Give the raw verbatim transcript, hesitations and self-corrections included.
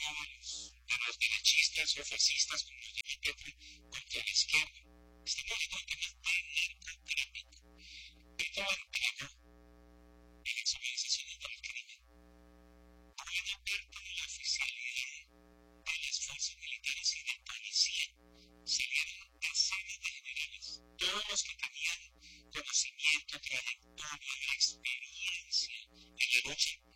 de los, de los derechistas o fascistas, como los llama Petro, contra la izquierda. Estamos hablando de temas de narcotráfico. Petro entregó en las organizaciones del crimen. Habían abierto la oficialidad de las fuerzas militares y de policía. Salieron decenas de generales, todos los que tenían conocimiento, trayectoria, experiencia en la lucha